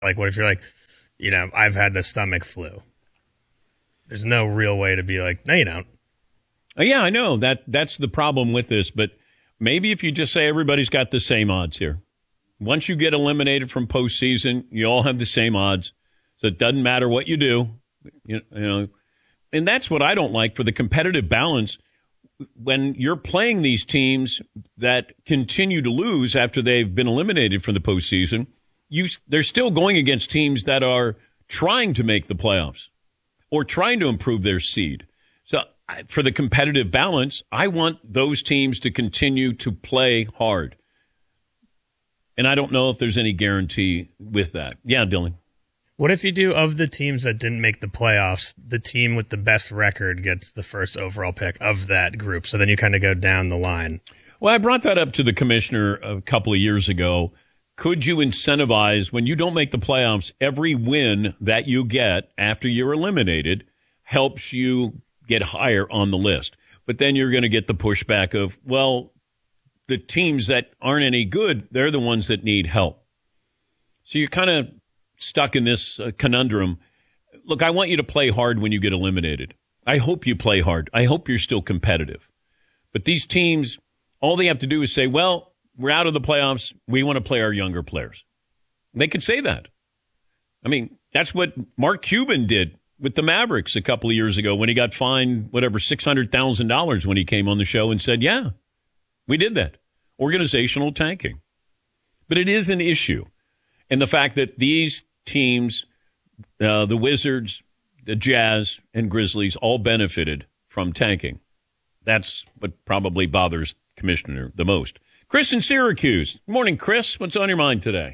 Like, what if you're like, I've had the stomach flu? There's no real way to be like, no, you don't. Yeah, I know. That's the problem with this. But maybe if you just say everybody's got the same odds here. Once you get eliminated from postseason, you all have the same odds. So it doesn't matter what you do. And that's what I don't like for the competitive balance. When you're playing these teams that continue to lose after they've been eliminated from the postseason, they're still going against teams that are trying to make the playoffs or trying to improve their seed. So for the competitive balance, I want those teams to continue to play hard. And I don't know if there's any guarantee with that. Yeah, Dylan. What if you do, of the teams that didn't make the playoffs, the team with the best record gets the first overall pick of that group? So then you kind of go down the line. Well, I brought that up to the commissioner a couple of years ago. Could you incentivize, when you don't make the playoffs, every win that you get after you're eliminated helps you get higher on the list? But then you're going to get the pushback of, well, the teams that aren't any good, they're the ones that need help. So you're kind of stuck in this conundrum. Look, I want you to play hard when you get eliminated. I hope you play hard. I hope you're still competitive. But these teams, all they have to do is say, well, we're out of the playoffs. We want to play our younger players. They could say that. I mean, that's what Mark Cuban did with the Mavericks a couple of years ago when he got fined, $600,000 when he came on the show and said, yeah, we did that. Organizational tanking. But it is an issue. And the fact that these teams, the Wizards, the Jazz, and Grizzlies all benefited from tanking. That's what probably bothers the commissioner the most. Chris in Syracuse. Good morning, Chris. What's on your mind today?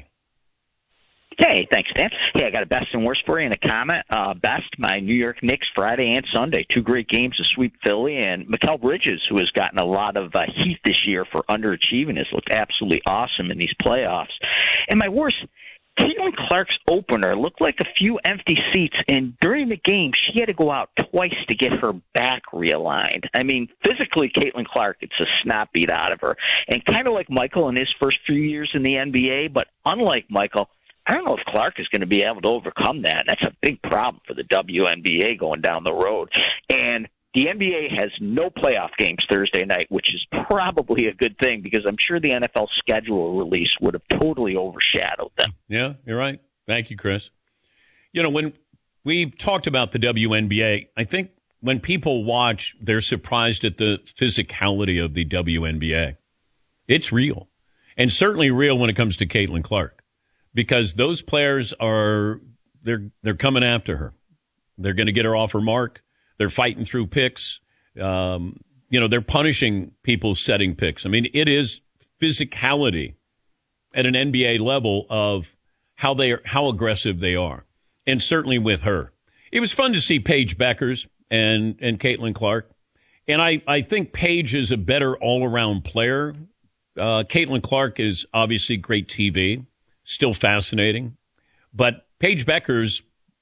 Hey, thanks, Dan. Hey, I got a best and worst for you in a comment. Best, my New York Knicks Friday and Sunday. 2 great games to sweep Philly. And Mikal Bridges, who has gotten a lot of heat this year for underachieving, has looked absolutely awesome in these playoffs. And my worst, Caitlin Clark's opener looked like a few empty seats, and during the game, she had to go out twice to get her back realigned. I mean, physically, Caitlin Clark, it's a snap beat out of her. And kind of like Michael in his first few years in the NBA, but unlike Michael, I don't know if Clark is going to be able to overcome that. That's a big problem for the WNBA going down the road. And the NBA has no playoff games Thursday night, which is probably a good thing because I'm sure the NFL schedule release would have totally overshadowed them. Yeah, you're right. Thank you, Chris. When we've talked about the WNBA, I think when people watch, they're surprised at the physicality of the WNBA. It's real. And certainly real when it comes to Caitlin Clark because those players they're coming after her. They're going to get her off her mark. They're fighting through picks. They're punishing people setting picks. I mean, it is physicality at an NBA level of how aggressive they are. And certainly with her. It was fun to see Paige Beckers and Caitlin Clark. And I think Paige is a better all-around player. Caitlin Clark is obviously great TV, still fascinating. But Paige Beckers,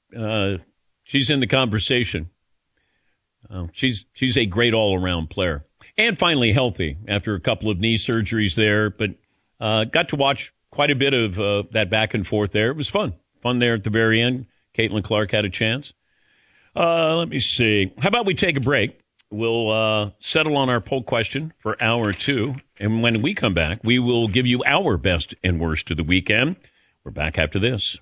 she's in the conversation. She's a great all-around player. And finally healthy after a couple of knee surgeries there. But got to watch quite a bit of that back and forth there. It was fun. Fun there at the very end. Caitlin Clark had a chance. Let me see. How about we take a break? We'll settle on our poll question for hour 2. And when we come back, we will give you our best and worst of the weekend. We're back after this.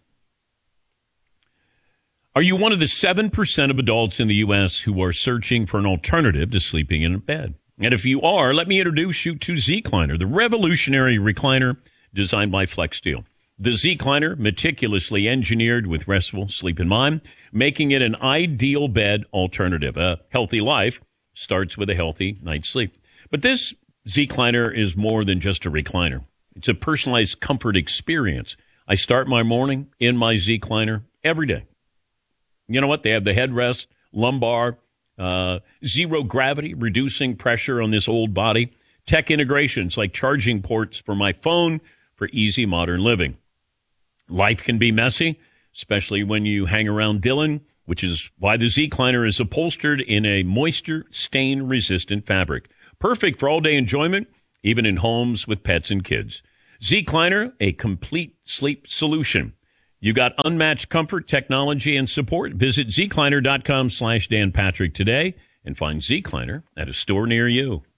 Are you one of the 7% of adults in the U.S. who are searching for an alternative to sleeping in bed? And if you are, let me introduce you to Zecliner, the revolutionary recliner designed by FlexSteel. The Zecliner, meticulously engineered with restful sleep in mind, making it an ideal bed alternative. A healthy life starts with a healthy night's sleep. But this Zecliner is more than just a recliner. It's a personalized comfort experience. I start my morning in my Zecliner every day. You know what? They have the headrest, lumbar, zero gravity, reducing pressure on this old body. Tech integrations like charging ports for my phone for easy modern living. Life can be messy, especially when you hang around Dylan, which is why the Zecliner is upholstered in a moisture stain-resistant fabric. Perfect for all-day enjoyment, even in homes with pets and kids. Zecliner, a complete sleep solution. You got unmatched comfort, technology, and support. Visit zcliner.com/Dan Patrick today and find Zcliner at a store near you.